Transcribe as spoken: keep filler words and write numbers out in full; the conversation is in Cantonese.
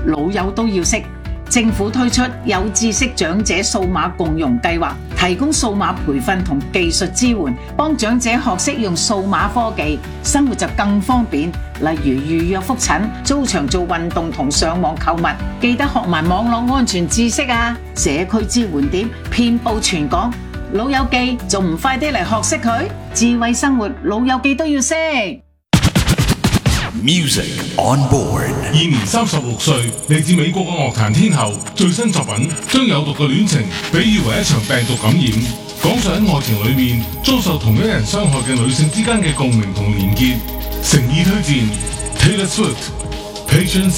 老友都要識。政府推出有知識長者數碼共融計劃，提供數碼培訓同技術支援，幫長者學識用數碼科技，生活就更方便。例如預約覆診、租場做運動同上網購物，記得學埋網絡安全知識啊！社區支援點遍佈全港，老友記仲唔快啲嚟學識佢？智慧生活，老友記都要識。 Music on board。 現年三十六歲，嚟自美國嘅樂壇天后，最新作品將有毒嘅戀情比喻為一場病毒感染，講述喺愛情裏面遭受同一人傷害嘅女性之間嘅共鳴同連結。誠意推薦 Taylor Swift Patience